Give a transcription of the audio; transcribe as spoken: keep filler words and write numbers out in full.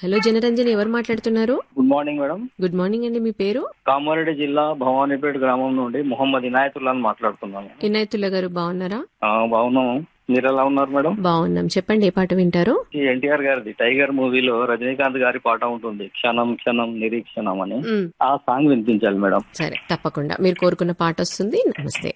Hello Janaranjan, ఎవరు మాట్లాడుతున్నారు? Good morning madam. Good morning అండి. మీ పేరు? కామారెడ్డి జిల్లా భవానీపేట గ్రామం నుండి మొహమ్మద్ ఇనాయతుల్లా మాట్లాడుతున్నాను. ఇనాయతుల్లా గారు బాగున్నారా? ఆ, బాగున్నాము. మీరు ఎలా ఉన్నారు మేడం? బాగున్నాం. చెప్పండి, ఏ పాట వింటారు? ఈ ఎన్టీఆర్ గారిది టైగర్ మూవీలో రజనీకాంత్ గారి పాట ఉంటుంది, క్షణం క్షణం నిరీక్షణం అని. మ్, ఆ సాంగ్ వినిపించాలి మేడం. సరే, తప్పకుండా. మీరు కోరుకున్న పాట వస్తుంది. నమస్తే.